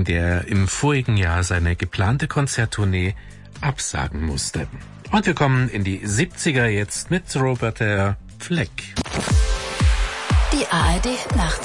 der im vorigen Jahr seine geplante Konzerttournee absagen musste. Und wir kommen in die 70er jetzt mit Roberta Fleck. Die ARD Nacht.